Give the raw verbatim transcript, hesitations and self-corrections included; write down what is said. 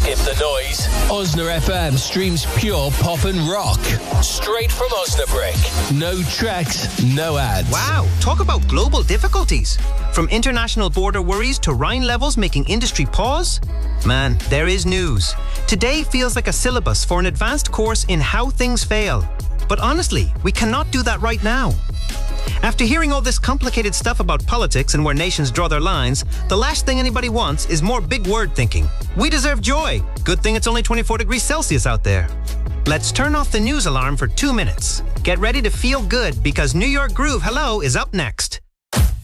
Skip the noise. Osna F M streams pure pop and rock. Straight from Osnabrick. No tracks, no ads. Wow, talk about global difficulties. From international border worries to Rhine levels making industry pause. Man, there is news. Today feels like a syllabus for an advanced course in how things fail. But honestly, we cannot do that right now. After hearing all this complicated stuff about politics and where nations draw their lines, the last thing anybody wants is more big word thinking. We deserve joy. Good thing it's only twenty-four degrees Celsius out there. Let's turn off the news alarm for two minutes. Get ready to feel good because New York Groove Hello is up next.